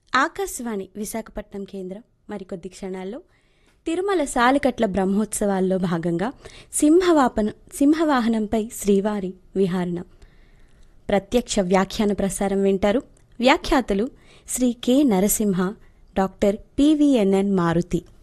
ఆకాశవాణి విశాఖపట్నం కేంద్రం మరికొద్ది క్షణాల్లో తిరుమల సాలికట్ల బ్రహ్మోత్సవాల్లో భాగంగా సింహవాహనంపై శ్రీవారి విహారణం ప్రత్యక్ష వ్యాఖ్యాన ప్రసారం వింటారు. వ్యాఖ్యాతలు Shri K Narasimha, doctor PVNN Maruti.